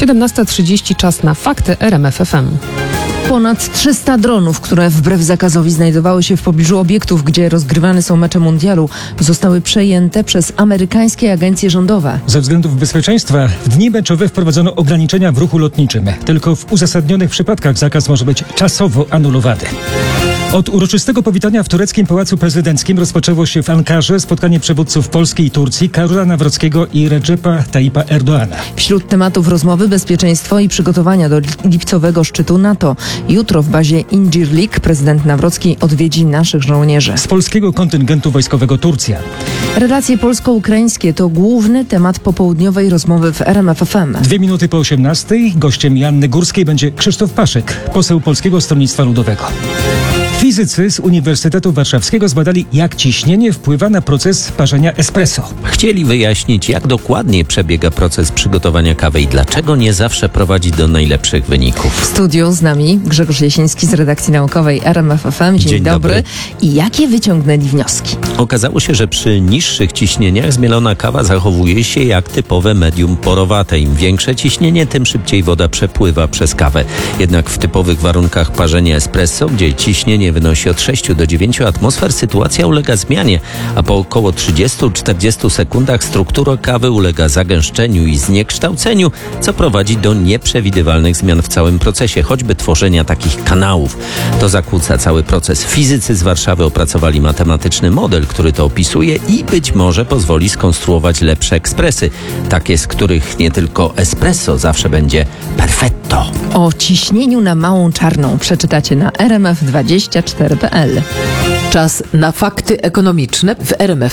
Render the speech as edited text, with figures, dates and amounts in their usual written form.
17:30, czas na fakty RMF FM. Ponad 300 dronów, które wbrew zakazowi znajdowały się w pobliżu obiektów, gdzie rozgrywane są mecze mundialu, zostały przejęte przez amerykańskie agencje rządowe. Ze względów bezpieczeństwa w dni meczowe wprowadzono ograniczenia w ruchu lotniczym. Tylko w uzasadnionych przypadkach zakaz może być czasowo anulowany. Od uroczystego powitania w tureckim Pałacu Prezydenckim rozpoczęło się w Ankarze spotkanie przywódców Polski i Turcji, Karola Nawrockiego i Recepa Tayyipa Erdoğana. Wśród tematów rozmowy bezpieczeństwo i przygotowania do lipcowego szczytu NATO. Jutro w bazie Incirlik prezydent Nawrocki odwiedzi naszych żołnierzy. Z polskiego kontyngentu wojskowego Turcja. Relacje polsko-ukraińskie to główny temat popołudniowej rozmowy w RMF FM. 2 minuty po 18:00 gościem Joanny Górskiej będzie Krzysztof Paszyk, poseł Polskiego Stronnictwa Ludowego. Fizycy z Uniwersytetu Warszawskiego zbadali, jak ciśnienie wpływa na proces parzenia espresso. Chcieli wyjaśnić, jak dokładnie przebiega proces przygotowania kawy i dlaczego nie zawsze prowadzi do najlepszych wyników. W studiu z nami Grzegorz Jasiński z redakcji naukowej RMF FM. Dzień dobry. I jakie wyciągnęli wnioski? Okazało się, że przy niższych ciśnieniach zmielona kawa zachowuje się jak typowe medium porowate. Im większe ciśnienie, tym szybciej woda przepływa przez kawę. Jednak w typowych warunkach parzenia espresso, gdzie ciśnienie wynosi od 6 do 9 atmosfer, sytuacja ulega zmianie, a po około 30-40 sekundach struktura kawy ulega zagęszczeniu i zniekształceniu, co prowadzi do nieprzewidywalnych zmian w całym procesie, choćby tworzenia takich kanałów. To zakłóca cały proces. Fizycy z Warszawy opracowali matematyczny model, który to opisuje i być może pozwoli skonstruować lepsze ekspresy, takie, z których nie tylko espresso zawsze będzie perfetto. O ciśnieniu na małą czarną przeczytacie na rmf24.pl. Czas na fakty ekonomiczne w RMF